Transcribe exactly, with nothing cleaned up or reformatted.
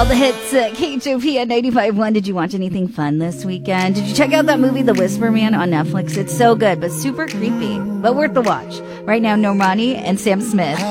All the hits at K H O P at ninety-five point one. Did you watch anything fun this weekend? Did you check out that movie, The Whisper Man, on Netflix? It's so good, but super creepy, but worth the watch. Right now, Normani and Sam Smith.